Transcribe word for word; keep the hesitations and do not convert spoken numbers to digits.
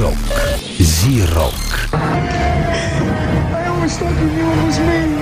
Z-Rock. Z-Rock. I always thought you knew it was me.